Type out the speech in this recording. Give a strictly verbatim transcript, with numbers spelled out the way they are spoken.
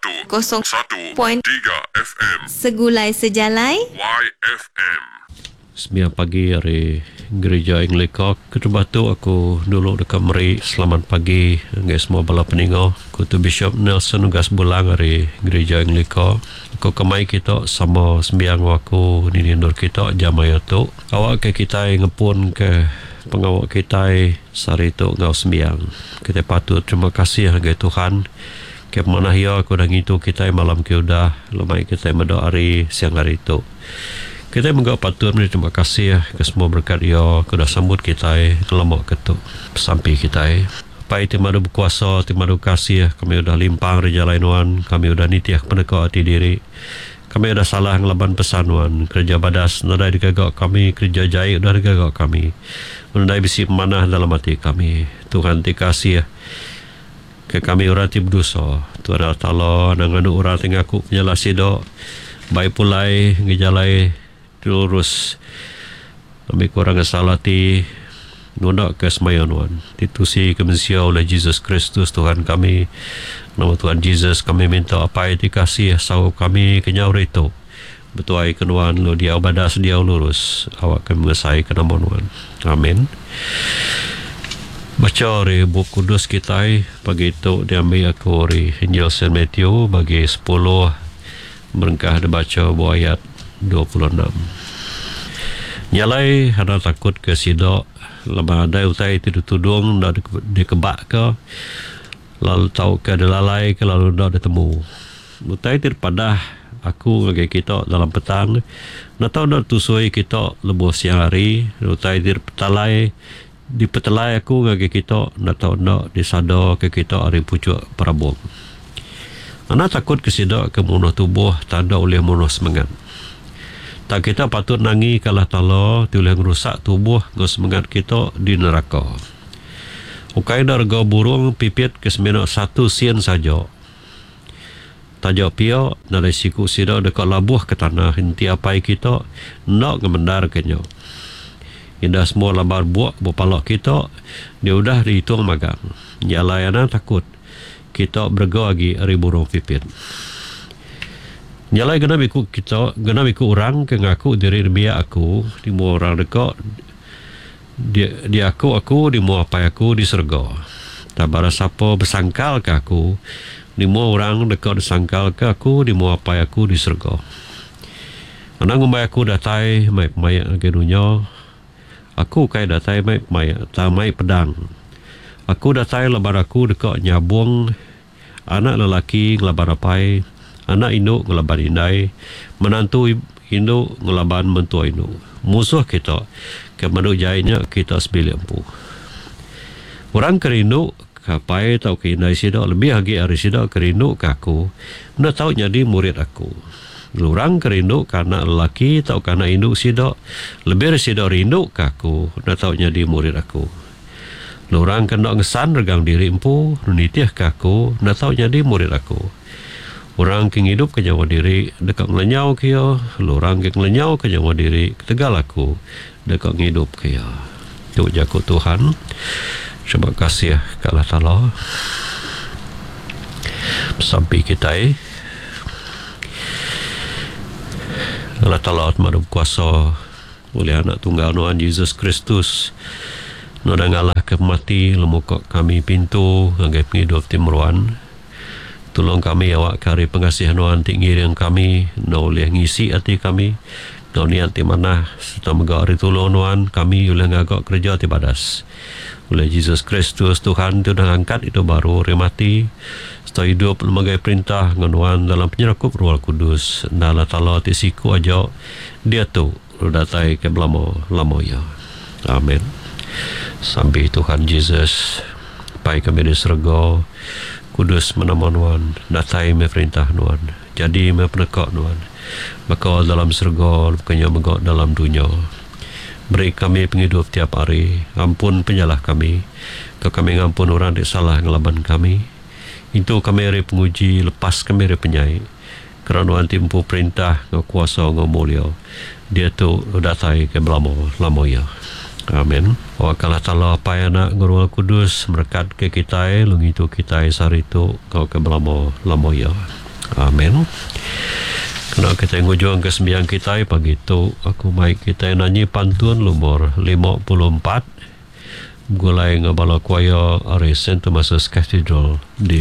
kosong satu point tiga F M Segulai Sejalai Y F M. Sembilan pagi hari Gereja Anglican Ketubatu aku dulu dekat Meri. Selamat pagi guys semua bala peninggal. Aku tu Bishop Nelson Ugas Bulang hari Gereja Anglican. Aku kemai kita sama sembiang aku ni nindur kita jamaya tu. Awak ke kita ngepun ke pengawak kita sari tu ngau sembiang. Kita patut terima kasih ke Tuhan. Ke mana hiya aku dah ngitu kita malam ke udah lemai kita mendoa hari siang hari tu. Kita menggak patut beri terima kasih ke semua berkat dia aku dah sambut kita lama ketuk sampai kita pai timadu berkuasa timadu kasih kami udah limpang reja lainuan kami udah nitiah pendekak hati diri kami udah salah ngelaban pesanuan kerja badas nadai digagak kami kerja jahit udah digagak kami menandai bisi pemanah dalam hati kami Tuhan dikasih ke kami orang ti berdosa Tuhan Allah Ta'ala nanganu orang tingaku penyelasi dok baik pulai ngejalai lurus ambil korang kesalati nundak ke semayanuan ditusi kemensia oleh Jesus Kristus Tuhan kami nama Tuhan Jesus kami minta apa yang dikasih sahu kami kenyau itu betuai kenuan lo dia badas dia lurus awak kami mengesai ke nama Tuhan amin. Baca dari buku kudus kita pagi itu diambil aku dari Injil Saint Matthew bagi sepuluh merengkah dibaca buah ayat dua puluh enam. Nyalai hana takut ke sidok lama ada utai tidur tudung dah dikebak ke lalu tahu ke delalai ke lalu dah ditemu utai tidur padah aku bagi kita dalam petang nak tahu dah tusui kita lebuh siang hari utai tidur petalai di petalai aku bagi kita nak tahu nak disada ke kita hari pucuk perabung anak takut ke sidok ke munuh tubuh tanda oleh munuh semangat. Tak kita patut nangi kalah tala tiulah ngerusak tubuh ngos semangat kita di neraka. Ukai darga burung pipit ke semenak satu sen saja. Tajak pia nalai siku sida dekat labuh ke tanah henti apai kita nak ngemendar kenyo. Indah semua labar buak bopalak kita dia udah dihitung magang. Nyalayana takut kita berga lagi ari burung pipit. Nyalai kena biku kita, kena biku orang ke ngaku diri biar aku, di mua orang dekat, dia, dia aku, aku, di mua apa aku, di surga. Tak bara siapa bersangkal ke aku, di mua orang dekat bersangkal ke aku, di mua apa aku, di surga. Anak umai aku datai, mai mayat ke dunia, aku kai datai mai mayat, tak mai pedang. Aku datai lebar aku dekat nyabung, anak lelaki ngelabar apai, anak induk ngelaban indai, menantu induk ngelaban mentua induk. Musuh kita, kemandu jahitnya kita sebilik empu. Orang kerinduk, kapai tau ke indai sidak, lebih lagi hari sidak kerinduk ke aku, nak tahu jadi murid aku. Orang kerinduk karena lelaki, tau karena induk sidak, lebih dari sidak rinduk ke aku, nak tahu jadi murid aku. Orang kena ngesan regang diri empu, nitih ke aku, nak tahu jadi murid aku. Orang yang hidup ke nyawa diri dekat ngelenyau kia, orang yang ngelenyau ke nyawa diri tegal aku dekat hidup kia. Itu jaku Tuhan. Terima kasih ke Allah Ta'ala. Sampai kita eh. Allah Ta'ala maha kuasa oleh anak tunggal Tuhan Yesus Kristus. Nodang Allah ke mati lemukak kami pintu ngagai penghidup timruan. Tolong kami awak kari pengasihan Tuhan tinggi yang kami na oleh ngisi hati kami na niat di mana serta megari tolong Tuhan kami oleh ngagak kerja ti badas oleh Jesus Kristus Tuhan tu dah angkat itu baru remati setelah hidup lembagai perintah nganuan dalam penyerakup Roh Kudus dalam tala ti siku aja dia tu datai ke belamo lamo ya amin sampai Tuhan Jesus pai kami di surga Kudus menama Tuhan, datai me perintah Tuhan, jadi me penekak Tuhan. Maka dalam surga, bukannya megak dalam dunia. Beri kami penghidup tiap hari, ampun penyalah kami, ke kami ngampun orang yang salah ngelaban kami. Itu kami hari penguji, lepas kami hari penyai. Kerana Tuhan timpu perintah, ngekuasa, ngemulia. Dia tu datai ke belamo, lamo ya. Amin. Wakalah tala apa yang nak Roh Kudus berkat ke kita, lungi tu kita sari tu kau ke belamo lamo ya. Amin. Kena kita ngujung ke sembiang kita pagi tu aku mai kita nyanyi pantun lumur lima puluh empat. Gulai ngabala kuaya ari Saint Thomas Cathedral di